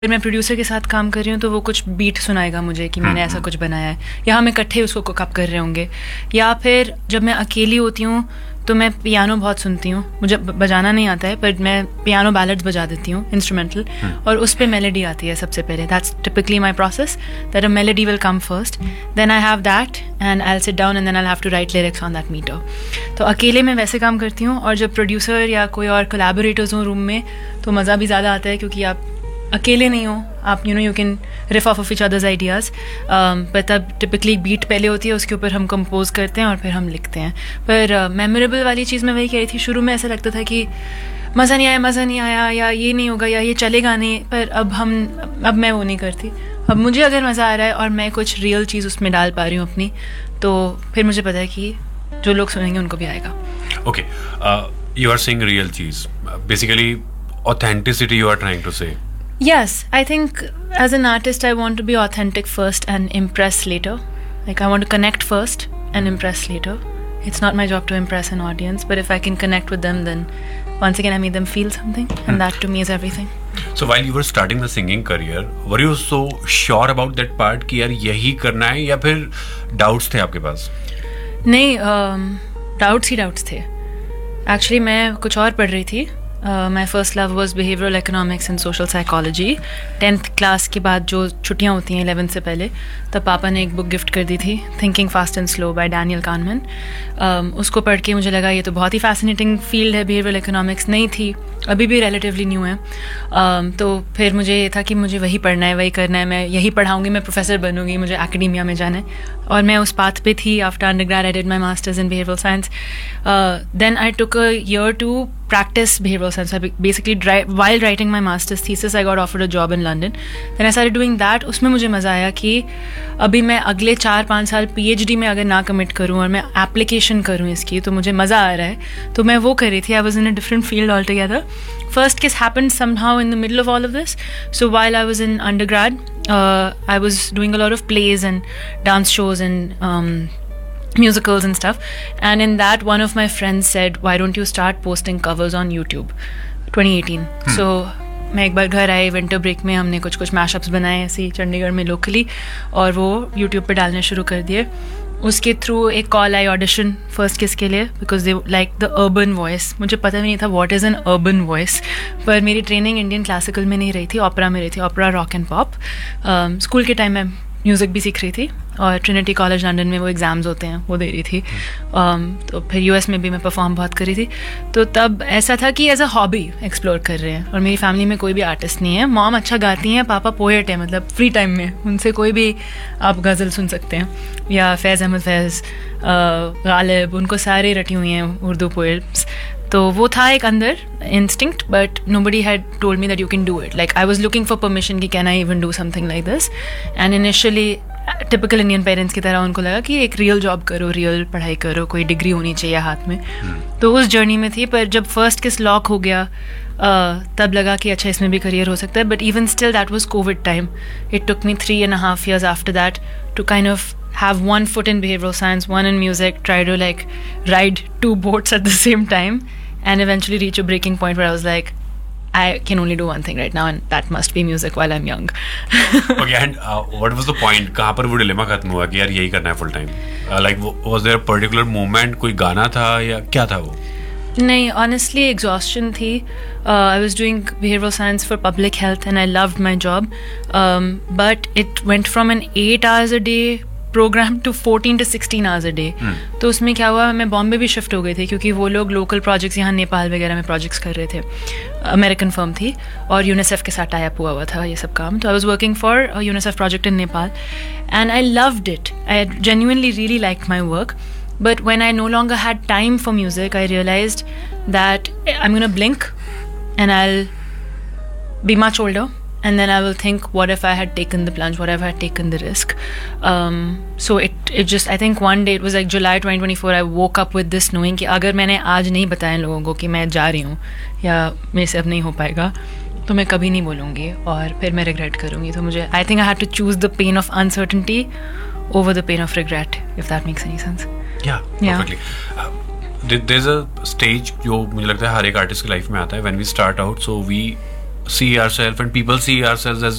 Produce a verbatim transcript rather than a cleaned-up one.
फिर मैं प्रोड्यूसर के साथ काम कर रही हूँ तो वो कुछ बीट सुनाएगा मुझे कि मैंने ऐसा कुछ बनाया है, या हम इकट्ठे उसको कुकअप कर रहे होंगे. या फिर जब मैं अकेली होती हूँ तो मैं पियानो बहुत सुनती हूँ. मुझे बजाना नहीं आता है पर मैं पियानो बैलेड्स बजा देती हूँ इंस्ट्रूमेंटल, और उस पर मेलोडी आती है सबसे पहले. That's typically my process, that a melody will come first, then I have that and I will sit down and then I have to right lyrics on that metre. तो अकेले मैं वैसे काम करती हूँ, और जब प्रोड्यूसर या कोई और कोलैबोरेटर्स हों रूम में तो मज़ा भी ज़्यादा आता है क्योंकि आप अकेले नहीं हो, आप you know you can reef of of each others ideas. पर तब टिपिकली बीट पहले होती है, उसके ऊपर हम कंपोज करते हैं और फिर हम लिखते हैं. पर मेमोरेबल uh, वाली चीज़ मैं वही कह रही थी, शुरू में ऐसा लगता था कि मज़ा नहीं आया मज़ा नहीं आया या ये नहीं होगा या ये चलेगा नहीं. पर अब हम अब मैं वो नहीं करती. अब मुझे अगर मज़ा आ रहा है और मैं कुछ रियल चीज़ उसमें डाल पा रही हूँ अपनी, तो फिर मुझे पता है कि जो लोग सुनेंगे उनको भी आएगा. Okay, you are saying real cheese, basically authenticity you are trying to से. Yes, I think as an artist I want to be authentic first and impress later. Like I want to connect first and impress later. It's not my job to impress an audience, but if I can connect with them, then once again I made them feel something, and hmm. that to me is everything. So while you were starting the singing career, were you so sure about that part कि यार यही करना है, या फिर doubts थे आपके पास? नहीं, doubts ही doubts थे. Actually मैं कुछ और पढ़ रही थी. My first love was behavioural economics and social psychology. Tenth class के बाद जो छुट्टियाँ होती हैं इलेवेंथ से पहले, तब पापा ने एक बुक गिफ्ट कर दी थी, thinking fast and slow bye Daniel कानमैन. उसको पढ़ के मुझे लगा ये तो बहुत ही फैसिनेटिंग फील्ड है. बिहेवियरल इकोनॉमिक्स नहीं थी, अभी भी रिलेटिवली न्यू है. um, तो फिर मुझे ये था कि मुझे वही पढ़ना है, वही करना है, मैं यही पढ़ाऊँगी, मैं प्रोफेसर बनूँगी, मुझे एकेडेमिया में जाना है. और मैं उस पाथ पे थी. After undergrad I did my masters in behavioural science. Then I took a year to practice behavioral science. I basically dri- while writing my master's thesis I got offered a job in London. Then I started doing that. उसमें मुझे मज़ा आया कि अभी मैं अगले चार पाँच साल पीएचडी में अगर ना कमिट करूँ और मैं एप्लीकेशन करूँ इसकी, तो मुझे मज़ा आ रहा है. तो मैं वो कर रही थी. I was in a different field altogether. First kiss happened somehow in the middle of all of this. So while I was in undergrad, uh, I was doing a lot of plays and dance shows and um, musicals and stuff, and in that one of my friends said, why don't you start posting covers on YouTube? twenty eighteen. hmm. So मैं एक बार घर आई winter break में, हमने कुछ कुछ mashups बनाए ऐसे ही चंडीगढ़ में लोकली, और वो यूट्यूब पे डालने शुरू कर दिए. उसके थ्रू एक कॉल आई ऑडिशन फर्स्ट किस के लिए, because they like the urban voice. मुझे पता भी नहीं था what is an urban voice, पर मेरी ट्रेनिंग इंडियन क्लासिकल में नहीं रही थी, ओपेरा में रही थी, opera rock and pop. School के टाइम में म्यूज़िक भी सीख रही थी, और ट्रिनिटी कॉलेज लंदन में वो एग्ज़ाम्स होते हैं वो दे रही थी. um, तो फिर यूएस में भी मैं परफॉर्म बहुत करी थी. तो तब ऐसा था कि एज अ हॉबी एक्सप्लोर कर रहे हैं, और मेरी फैमिली में कोई भी आर्टिस्ट नहीं है. मॉम अच्छा गाती हैं, पापा पोएट है, मतलब फ्री टाइम में उनसे कोई भी आप गज़ल सुन सकते हैं, या फैज़ अहमद फैज़, गालिब, उनको सारे रटी हुई हैं उर्दू पोएट्स. तो वो था एक अंदर instinct, but nobody had told me that you can do it. Like I was looking for permission कि can I even do something like this. And initially typical Indian parents की तरह उनको लगा कि एक रियल जॉब करो, real पढ़ाई करो, कोई डिग्री होनी चाहिए हाथ में. hmm. तो उस जर्नी में थी. पर जब फर्स्ट किस लॉक हो गया, uh, तब लगा कि अच्छा इसमें भी करियर हो सकता है. But even still that was Covid time. It took me three and half years after that to kind of have one foot in behavioral science, one in music, try to like ride two boats at the same time, and eventually reach a breaking point where I was like, I can only do one thing right now, and that must be music while I'm young. Okay, and uh, what was the point? कहाँ पर वो dilemma खत्म हुआ कि यार यही करना है full time? Uh, like was there a particular moment, कोई गाना था या क्या था वो? नहीं, honestly exhaustion थी. uh, I was doing behavioral science for public health and I loved my job, um, but it went from an eight hours a day programme to fourteen to sixteen hours a day. तो उसमें क्या हुआ, मैं बॉम्बे भी shift हो गई थी क्योंकि वो लोग लोकल प्रोजेक्ट्स यहाँ नेपाल वगैरह में प्रोजेक्ट्स कर रहे थे. अमेरिकन फर्म थी और यूनिसेफ के साथ टाई अप हुआ हुआ था ये सब काम. तो I was working for UNICEF project in Nepal and I loved it. I genuinely really liked my work. But when I no longer had time for music, I realized that I'm going to blink and I'll be much older. And then I will think, what if I had taken the plunge? What if I had taken the risk? Um, so it it just, I think one day, it was like July twenty twenty-four, I woke up with this knowing कि अगर मैंने आज नहीं बताया लोगों को कि मैं जा रही हूँ या मेरे से अब नहीं हो पाएगा, तो मैं कभी नहीं बोलूँगी और फिर मैं रिग्रेट करूँगी. तो मुझे, I think I had to choose the pain of uncertainty over the pain of regret, if that makes any sense. Yeah, perfectly. Yeah. Uh, there's a stage जो मुझे लगता है हर एक आर्टिस्ट की लाइफ में आता है. When we start out, so we see ourselves and people see ourselves as